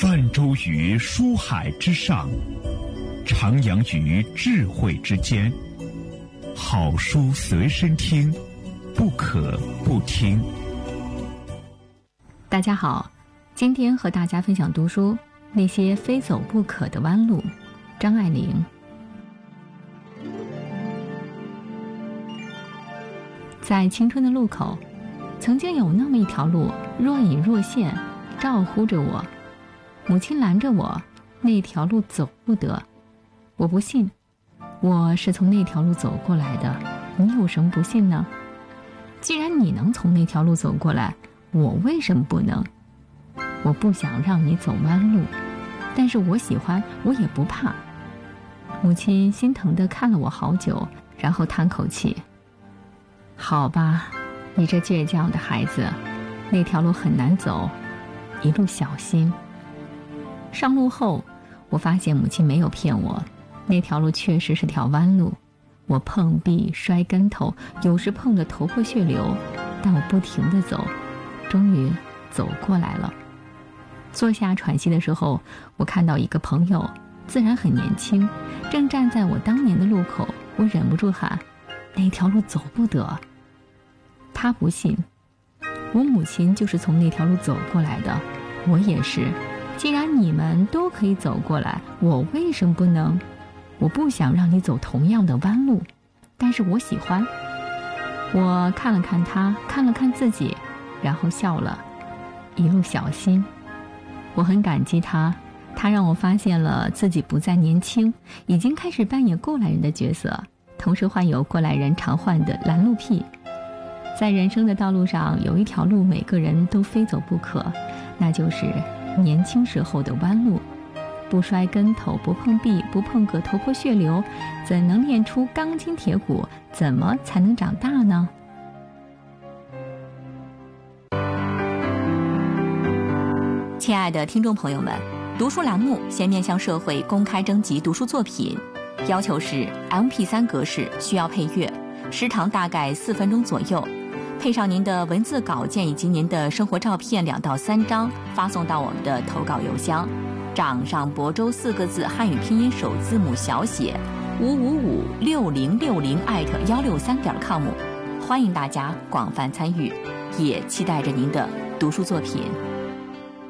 泛舟于书海之上，徜徉于智慧之间。好书随身听，不可不听。 大家好，今天和大家分享读书《那些非走不可的弯路》，张爱玲。在青春的路口，曾经有那么一条路，若隐若现，照呼着我。母亲拦着我，那条路走不得。我不信，我是从那条路走过来的，你有什么不信呢？既然你能从那条路走过来，我为什么不能？我不想让你走弯路，但是我喜欢，我也不怕。母亲心疼地看了我好久，然后叹口气。好吧，你这倔强的孩子，那条路很难走，一路小心。上路后，我发现母亲没有骗我，那条路确实是条弯路。我碰壁摔跟头，有时碰得头破血流，但我不停地走，终于走过来了。坐下喘息的时候，我看到一个朋友，自然很年轻，正站在我当年的路口。我忍不住喊，那条路走不得。他不信，我母亲就是从那条路走过来的，我也是。既然你们都可以走过来，我为什么不能？我不想让你走同样的弯路，但是我喜欢。我看了看他，看了看自己，然后笑了，一路小心。我很感激他，他让我发现了自己不再年轻，已经开始扮演过来人的角色，同时患有过来人常患的拦路癖。在人生的道路上，有一条路每个人都非走不可，那就是年轻时候的弯路。不摔跟头，不碰壁，不碰个头破血流，怎能练出钢筋铁骨？怎么才能长大呢？亲爱的听众朋友们，读书栏目现面向社会公开征集读书作品，要求是 MP3 格式，需要配乐，时长大概4分钟左右，配上您的文字稿件以及您的生活照片2到3张，发送到我们的投稿邮箱，掌上亳州4个字汉语拼音首字母小写5556060@163.com，欢迎大家广泛参与，也期待着您的读书作品。